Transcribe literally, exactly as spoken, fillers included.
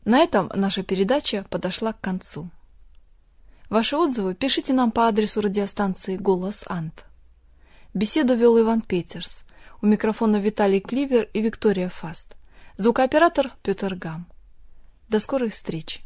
На этом наша передача подошла к концу. Ваши отзывы пишите нам по адресу радиостанции «Голос Ант». Беседу вел Иван Петерс. У микрофона Виталий Кливер и Виктория Фаст. Звукооператор Петр Гам. До скорых встреч!